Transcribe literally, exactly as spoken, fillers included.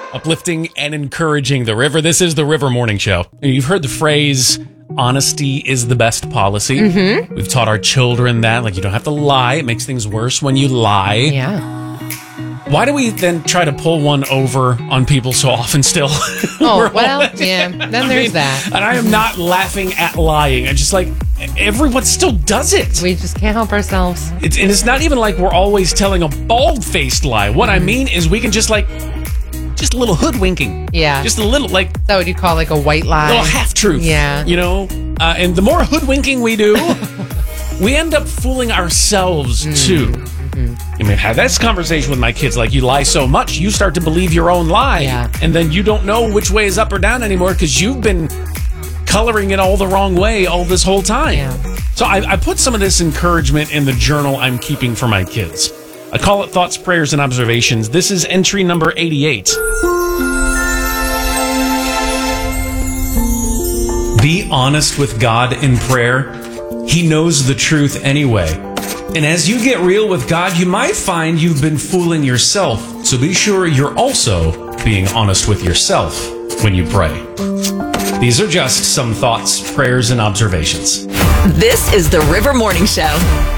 uplifting and encouraging the river. This is the River Morning Show. You've heard the phrase, honesty is the best policy. Mm-hmm. We've taught our children that, like, you don't have to lie. It makes things worse when you lie. Yeah. Why do we then try to pull one over on people so often still? Oh, well, yeah, then I there's mean, that. And I am not laughing at lying. I'm just like, everyone still does it. We just can't help ourselves. It's, and it's not even like we're always telling a bald-faced lie. What I mean is we can just like, just a little hoodwinking. Yeah. Just a little, like, Is that what you call like a white lie? a little half-truth. Yeah. You know? Uh, and the more hoodwinking we do, we end up fooling ourselves, too. Mm-hmm. I mean, I've had this conversation with my kids. Like, you lie so much, you start to believe your own lie. Yeah. And then you don't know which way is up or down anymore because you've been coloring it all the wrong way all this whole time. Yeah. So I, I put some of this encouragement in the journal I'm keeping for my kids. I call it Thoughts, Prayers, and Observations. This is entry number eighty-eight. Be honest with God in prayer. He knows the truth anyway. And as you get real with God, you might find you've been fooling yourself. So be sure you're also being honest with yourself when you pray. These are just some thoughts, prayers, and observations. This is the River Morning Show.